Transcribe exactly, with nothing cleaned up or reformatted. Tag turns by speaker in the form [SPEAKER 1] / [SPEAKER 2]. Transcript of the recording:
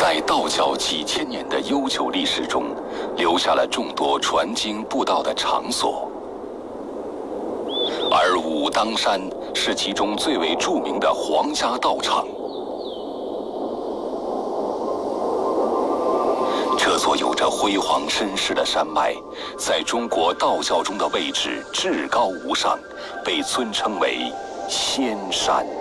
[SPEAKER 1] 在道教几千年的悠久历史中，留下了众多传经布道的场所。而武当山是其中最为著名的皇家道场。这座有着辉煌身世的山脉，在中国道教中的位置至高无上，被尊称为仙山。